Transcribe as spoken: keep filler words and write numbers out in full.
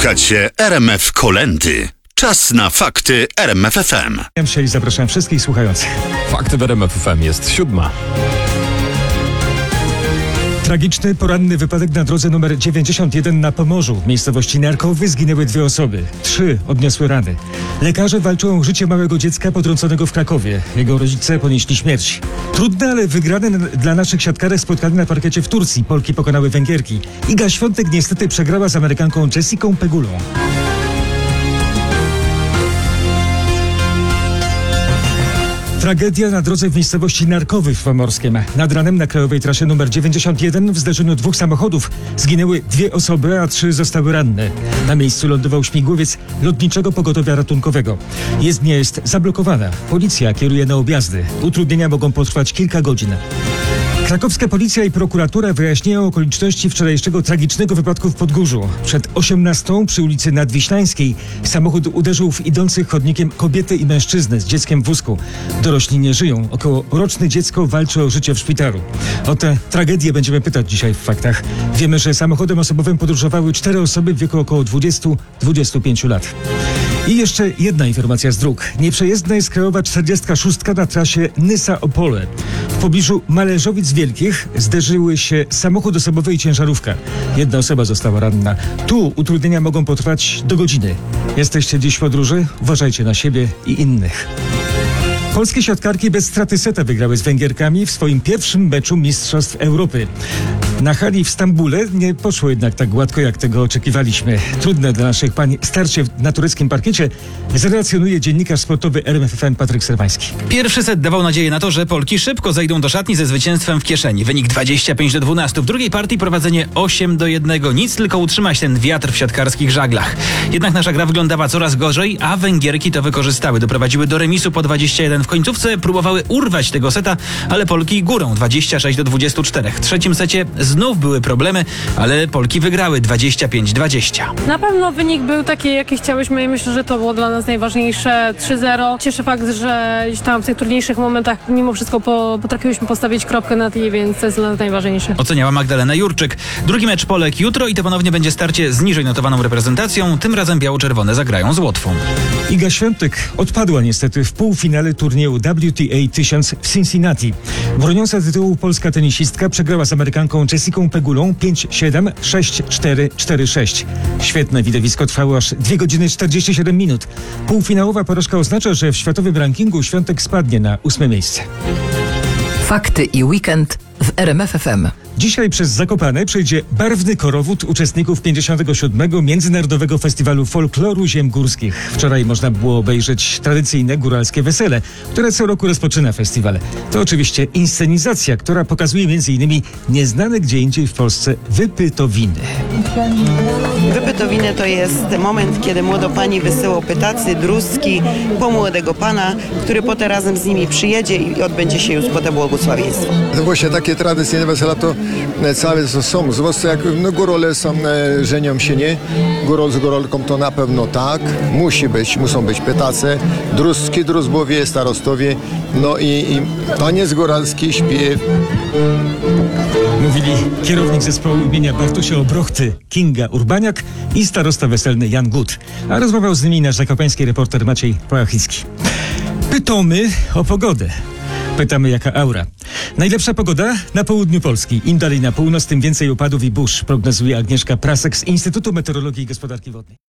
Słuchacie R M F Kolędy. Czas na fakty R M F F M. Dzisiaj zapraszam wszystkich słuchających. Fakty w R M F F M jest siódma. Tragiczny, poranny wypadek na drodze numer dziewięćdziesiąt jeden na Pomorzu. W miejscowości Narkowy zginęły dwie osoby. Trzy odniosły rany. Lekarze walczą o życie małego dziecka potrąconego w Krakowie. Jego rodzice ponieśli śmierć. Trudne, ale wygrane n- dla naszych siatkarek spotkanie na parkiecie w Turcji. Polki pokonały Węgierki. Iga Świątek niestety przegrała z Amerykanką Jessiką Pegulą. Tragedia na drodze w miejscowości Narkowy w Pomorskiem. Nad ranem na krajowej trasie numer dziewięćdziesiąt jeden w zderzeniu dwóch samochodów zginęły dwie osoby, a trzy zostały ranne. Na miejscu lądował śmigłowiec Lotniczego Pogotowia Ratunkowego. Jezdnia jest zablokowana. Policja kieruje na objazdy. Utrudnienia mogą potrwać kilka godzin. Krakowska policja i prokuratura wyjaśniają okoliczności wczorajszego tragicznego wypadku w Podgórzu. Przed osiemnastą przy ulicy Nadwiślańskiej samochód uderzył w idących chodnikiem kobietę i mężczyznę z dzieckiem w wózku. Dorośli nie żyją. Okołoroczne dziecko walczy o życie w szpitalu. O tę tragedię będziemy pytać dzisiaj w faktach. Wiemy, że samochodem osobowym podróżowały cztery osoby w wieku około dwudziestu do dwudziestu pięciu lat. I jeszcze jedna informacja z dróg. Nieprzejezdna jest krajowa czterdziestka szóstka na trasie Nysa-Opole. W pobliżu Mależowic Wielkich zderzyły się samochód osobowy i ciężarówka. Jedna osoba została ranna. Tu utrudnienia mogą potrwać do godziny. Jesteście dziś w podróży? Uważajcie na siebie i innych. Polskie siatkarki bez straty seta wygrały z Węgierkami w swoim pierwszym meczu Mistrzostw Europy. Na hali w Stambule nie poszło jednak tak gładko, jak tego oczekiwaliśmy. Trudne dla naszych pań starcie na tureckim parkiecie zrelacjonuje dziennikarz sportowy R M F F M Patryk Serwański. Pierwszy set dawał nadzieję na to, że Polki szybko zejdą do szatni ze zwycięstwem w kieszeni. Wynik dwadzieścia pięć do dwunastu. W drugiej partii prowadzenie osiem do jednego. Nic, tylko utrzymać ten wiatr w siatkarskich żaglach. Jednak nasza gra wyglądała coraz gorzej, a Węgierki to wykorzystały. Doprowadziły do remisu po dwadzieścia jeden. W końcówce próbowały urwać tego seta, ale Polki górą dwadzieścia sześć do dwudziestu czterech. W trzecim secie znów były problemy, ale Polki wygrały dwadzieścia pięć dwadzieścia. Na pewno wynik był taki, jaki chciałyśmy i myślę, że to było dla nas najważniejsze. trzy zero. Cieszy fakt, że gdzieś tam w tych trudniejszych momentach mimo wszystko po, potrafiłyśmy postawić kropkę nad i, więc to jest dla nas najważniejsze. Oceniała Magdalena Jurczyk. Drugi mecz Polek jutro i to ponownie będzie starcie z niżej notowaną reprezentacją. Tym razem biało-czerwone zagrają z Łotwą. Iga Świątek odpadła niestety w półfinale turnieju W T A tysiąc w Cincinnati. Broniąca tytułu polska tenisistka przegrała z Amerykanką Jessiką Pegulą pięć siedem, sześć cztery, cztery sześć. Świetne widowisko trwało aż dwie godziny czterdzieści siedem minut. Półfinałowa porażka oznacza, że w światowym rankingu Świątek spadnie na ósme miejsce. Fakty i weekend w R M F F M. Dzisiaj przez Zakopane przejdzie barwny korowód uczestników pięćdziesiątego siódmego Międzynarodowego Festiwalu Folkloru Ziem Górskich. Wczoraj można było obejrzeć tradycyjne góralskie wesele, które co roku rozpoczyna festiwal. To oczywiście inscenizacja, która pokazuje między innymi nieznane gdzie indziej w Polsce wypytowiny. Wypytowiny to jest moment, kiedy młodopani wysyłą pytacy, druski po młodego pana, który potem razem z nimi przyjedzie i odbędzie się już potem błogosławieństwo. No właśnie takie tradycyjne wesela to całe są, zwłaszcza jak no, górole są, e, żenią się, nie? Górol z górolką to na pewno tak, musi być, muszą być pytace, druski, druzbowie, starostowie, no i, i taniec góralski, śpiew. Mówili kierownik zespołu imienia Bartosia Obrochty Kinga Urbaniak i starosta weselny Jan Gut. A rozmawiał z nimi nasz zakopański reporter Maciej Pałachicki. Pytamy o pogodę. Pytamy, jaka aura. Najlepsza pogoda na południu Polski. Im dalej na północ, tym więcej opadów i burz, prognozuje Agnieszka Prasek z Instytutu Meteorologii i Gospodarki Wodnej.